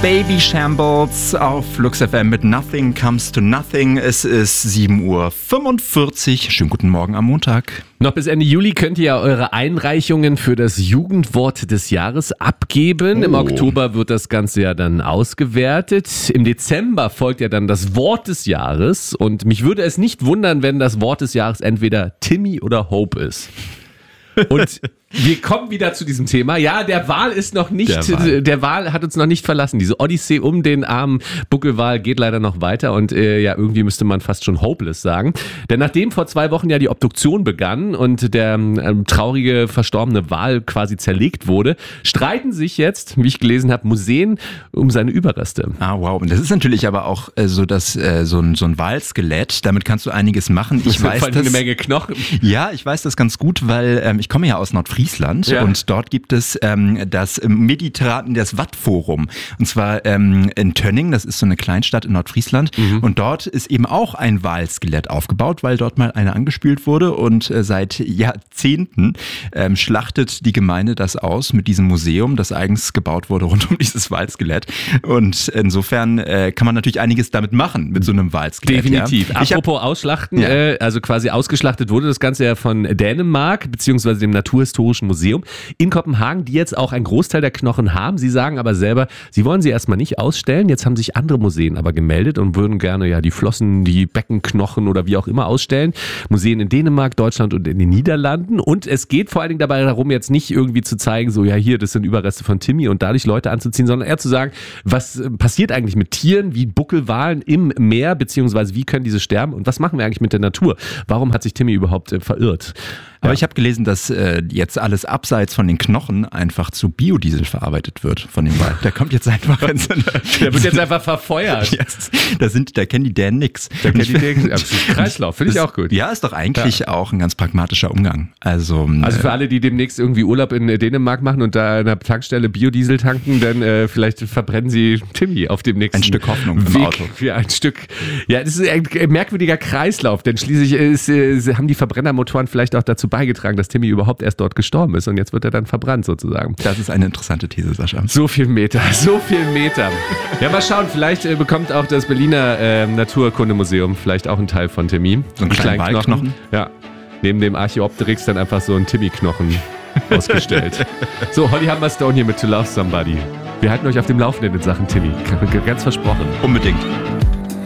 Baby Shambles auf Lux FM mit Nothing Comes to Nothing. Es ist 7:45 Uhr. Schönen guten Morgen am Montag. Noch bis Ende Juli könnt ihr ja eure Einreichungen für das Jugendwort des Jahres abgeben. Im Oktober wird das Ganze ja dann ausgewertet. Im Dezember folgt ja dann das Wort des Jahres. Und mich würde es nicht wundern, wenn das Wort des Jahres entweder Timmy oder Hope ist. Und wir kommen wieder zu diesem Thema. Ja, der Wal ist noch nicht, der Wal hat uns noch nicht verlassen. Diese Odyssee um den armen Buckelwal geht leider noch weiter und ja, irgendwie müsste man fast schon hopeless sagen. Denn nachdem vor 2 Wochen ja die Obduktion begann und der traurige, verstorbene Wal quasi zerlegt wurde, streiten sich jetzt, wie ich gelesen habe, Museen um seine Überreste. Ah, wow. Und das ist natürlich aber auch so, dass so ein Walskelett, damit kannst du einiges machen. Ich weiß eine Menge Knochen. Ja, ich weiß das ganz gut, weil ich komme ja aus Nordfriesland und dort gibt es das das Wattforum. Und zwar in Tönning, das ist so eine Kleinstadt in Nordfriesland. Und dort ist eben auch ein Walskelett aufgebaut, weil dort mal einer angespült wurde. Und seit Jahrzehnten schlachtet die Gemeinde das aus mit diesem Museum, das eigens gebaut wurde rund um dieses Walskelett. Und insofern kann man natürlich einiges damit machen, mit so einem Walskelett. Definitiv. Ja. Apropos Ausschlachten, also quasi ausgeschlachtet wurde das Ganze ja von Dänemark, beziehungsweise dem Naturhistorischen Museum in Kopenhagen, die jetzt auch einen Großteil der Knochen haben. Sie sagen aber selber, sie wollen sie erstmal nicht ausstellen. Jetzt haben sich andere Museen aber gemeldet und würden gerne ja die Flossen, die Beckenknochen oder wie auch immer ausstellen. Museen in Dänemark, Deutschland und in den Niederlanden. Und es geht vor allen Dingen dabei darum, jetzt nicht irgendwie zu zeigen, so ja hier, das sind Überreste von Timmy und dadurch Leute anzuziehen, sondern eher zu sagen, was passiert eigentlich mit Tieren wie Buckelwalen im Meer, beziehungsweise wie können diese sterben und was machen wir eigentlich mit der Natur? Warum hat sich Timmy überhaupt verirrt? Aber ich habe gelesen, dass jetzt alles abseits von den Knochen einfach zu Biodiesel verarbeitet wird von dem Wal. Der kommt jetzt einfach in so eine... Der wird jetzt einfach verfeuert. Yes, da kennen die Dänen nix. Da kennen die Dänen Kreislauf, finde ich auch gut. Ja, ist doch eigentlich auch ein ganz pragmatischer Umgang. Also für alle, die demnächst irgendwie Urlaub in Dänemark machen und da an der Tankstelle Biodiesel tanken, dann vielleicht verbrennen sie Timmy auf dem nächsten ein Stück Hoffnung im Weg Auto. Für ein Stück. Ja, das ist ein merkwürdiger Kreislauf, denn schließlich haben die Verbrennermotoren vielleicht auch dazu beigetragen, dass Timmy überhaupt erst dort gestorben ist und jetzt wird er dann verbrannt sozusagen. Das ist eine interessante These, Sascha. So viel Meter. Ja, mal schauen, vielleicht bekommt auch das Berliner Naturkundemuseum vielleicht auch einen Teil von Timmy. So einen kleinen Walknochen? Ja, neben dem Archäopteryx dann einfach so ein Timmy-Knochen ausgestellt. So, Holly Humberstone hier mit To Love Somebody. Wir halten euch auf dem Laufenden in Sachen Timmy. Ganz versprochen. Unbedingt.